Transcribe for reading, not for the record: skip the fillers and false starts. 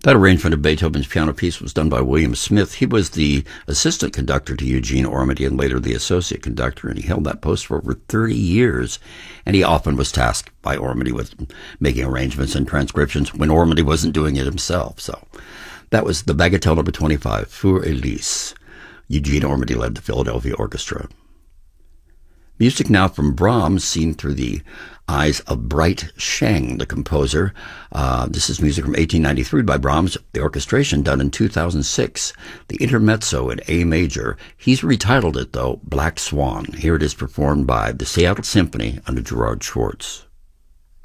That arrangement of Beethoven's piano piece was done by William Smith. He was the assistant conductor to Eugene Ormandy and later the associate conductor, and he held that post for over 30 years. And he often was tasked by Ormandy with making arrangements and transcriptions when Ormandy wasn't doing it himself. So that was the Bagatelle number 25, Für Elise. Eugene Ormandy led the Philadelphia Orchestra. Music now from Brahms, seen through the eyes of Bright Sheng, the composer. This is music from 1893 by Brahms, the orchestration done in 2006. The intermezzo in A major. He's retitled it, though, Black Swan. Here it is performed by the Seattle Symphony under Gerard Schwartz.